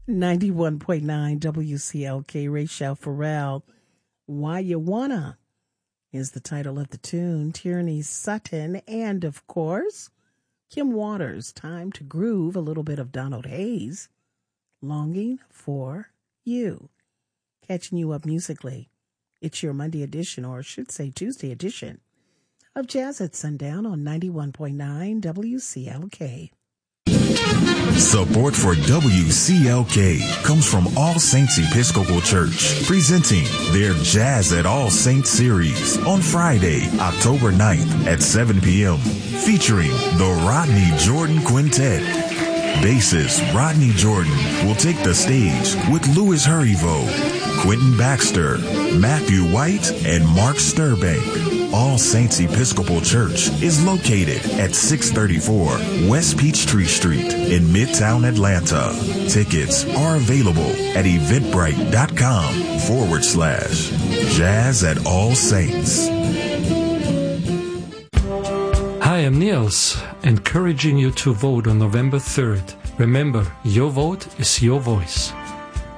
91.9 WCLK, Rachel Farrell. Why You Wanna is the title of the tune. Tierney Sutton and, of course, Kim Waters. Time to groove. A little bit of Donald Hayes. Longing for You. Catching you up musically. It's your Monday edition, or I should say Tuesday edition, of Jazz at Sundown on 91.9 WCLK. Support for WCLK comes from All Saints Episcopal Church, presenting their Jazz at All Saints series on Friday, October 9th at 7 p.m., featuring the Rodney Jordan Quintet. Bassist Rodney Jordan will take the stage with Louis Hurrivo, Quentin Baxter, Matthew White, and Mark Sturbank. All Saints Episcopal Church is located at 634 West Peachtree Street in Midtown Atlanta. Tickets are available at eventbrite.com/Jazz at All Saints. Hi, I'm Niels, encouraging you to vote on November 3rd. Remember, your vote is your voice.